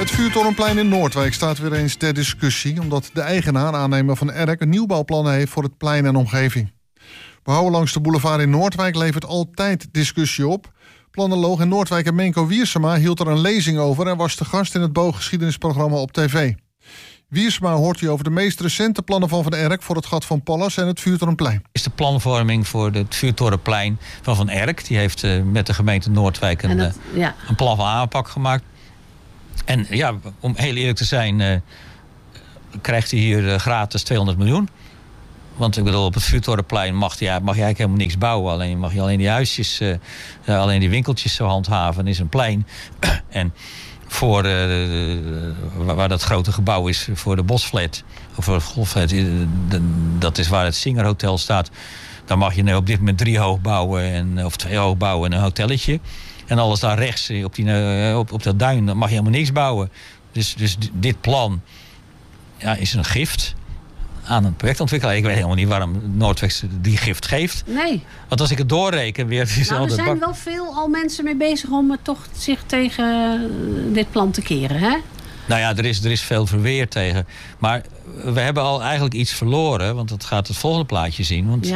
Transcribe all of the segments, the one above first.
Het vuurtorenplein in Noordwijk staat weer eens ter discussie, omdat de eigenaar van Erk een nieuwbouwplannen heeft voor het plein en omgeving. Bouwen langs de boulevard in Noordwijk levert altijd discussie op. Planoloog in Noordwijk en Menko Wiersema hield er een lezing over en was te gast in het booggeschiedenisprogramma op tv. Wiersema hoort u over de meest recente plannen van Erk voor het Gat van Pallas en het vuurtorenplein. Is de planvorming voor het vuurtorenplein van Erk. Die heeft met de gemeente Noordwijk een plan van aanpak gemaakt. En ja, om heel eerlijk te zijn, krijgt hij hier gratis 200 miljoen. Want ik bedoel, op het vuurtorenplein mag je eigenlijk helemaal niks bouwen. Mag je alleen die huisjes, alleen die winkeltjes zo handhaven. Het is een plein. En voor waar dat grote gebouw is voor de Bosflat, of voor het Golfflat, dat is waar het Singer Hotel staat. Daar mag je nu op dit moment 3 hoog bouwen of 2 hoog bouwen en een hotelletje. En alles daar rechts op dat duin, dan mag je helemaal niks bouwen. Dus dit plan is een gift aan een projectontwikkelaar. Ik weet helemaal niet waarom Noordwijk die gift geeft. Nee. Want als ik het doorreken weer... Er zijn wel veel al mensen mee bezig om toch zich tegen dit plan te keren, hè? Nou ja, er is veel verweer tegen. Maar we hebben al eigenlijk iets verloren, want dat gaat het volgende plaatje zien. Want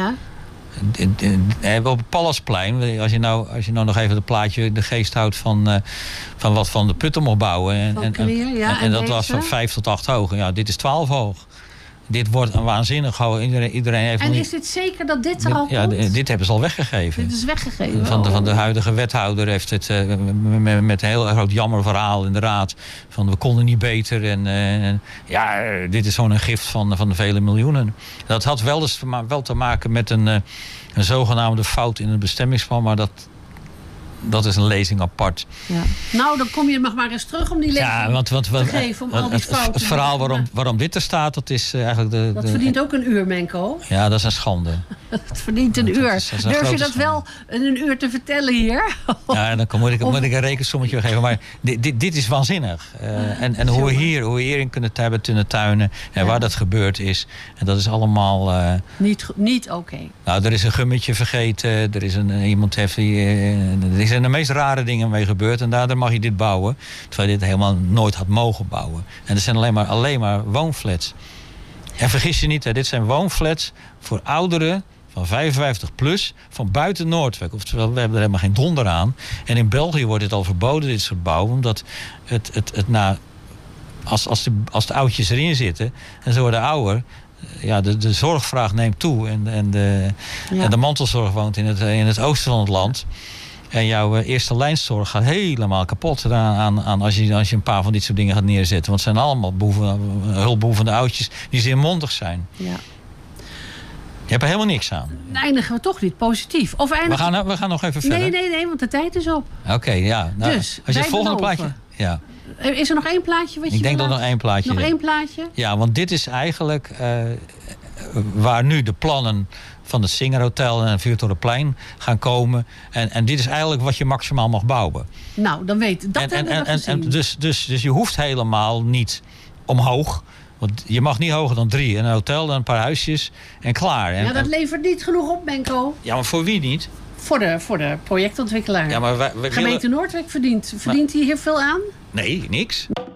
op het Pallasplein, als je nou nog even het plaatje in de geest houdt van wat Van de Putten mocht bouwen. En dat was van 5 tot 8 hoog. Ja, dit is 12 hoog. Dit wordt een waanzinnig hoog. Iedereen heeft en is dit zeker dat dit er al komt? Ja, dit hebben ze al weggegeven. Dit is weggegeven? Van de huidige wethouder heeft het met een heel groot jammerverhaal in de raad. Van we konden niet beter. Dit is gewoon een gift van de vele miljoenen. Dat had wel te maken met een zogenaamde fout in het bestemmingsplan. Maar dat is een lezing apart. Ja. Nou, dan kom je nog maar eens terug om die lezing te geven. Om al die fouten. Het verhaal waarom dit er staat, dat is eigenlijk dat verdient ook een uur, Menko. Ja, dat is een schande. Het verdient een uur. Durf je dat wel een uur te vertellen hier? Ja, dan moet ik een rekensommetje geven. Maar dit is waanzinnig. En hoe we hierin kunnen tuinen. En waar dat gebeurd is. En dat is allemaal... Niet oké. Nou, er is een gummetje vergeten. Er is iemand heeft er zijn de meest rare dingen mee gebeurd. En daardoor mag je dit bouwen. Terwijl je dit helemaal nooit had mogen bouwen. En er zijn alleen maar woonflats. En vergis je niet, dit zijn woonflats voor ouderen van 55 plus van buiten Noordwijk. Oftewel, we hebben er helemaal geen donder aan. En in België wordt dit al verboden, dit soort bouwen. Omdat als de oudjes erin zitten en ze worden ouder... Ja, de zorgvraag neemt toe. En de mantelzorg woont in het oosten van het land. En jouw eerste lijnszorg gaat helemaal kapot aan als je een paar van dit soort dingen gaat neerzetten. Want het zijn allemaal hulpbehoevende oudjes die zeer zijn. Ja. Je hebt er helemaal niks aan. Dan eindigen we toch niet positief. Of we gaan nog even verder. Nee, want de tijd is op. Oké, ja. Nou, dus, als je het volgende plaatje... Ja. Is er nog 1 plaatje? Ik denk dat nog 1 plaatje. Nog 1 plaatje? Ja, want dit is eigenlijk waar nu de plannen van het Singer Hotel en het Vuurtorenplein gaan komen. En dit is eigenlijk wat je maximaal mag bouwen. Nou, dan weet dat hebben we gezien. Dus je hoeft helemaal niet omhoog. Want je mag niet hoger dan 3. En een hotel, dan een paar huisjes en klaar. Dat levert niet genoeg op, Menko. Ja, maar voor wie niet? Voor de projectontwikkelaar. Ja, maar Gemeente Noordwijk verdient. Verdient hij hier veel aan? Nee, niks.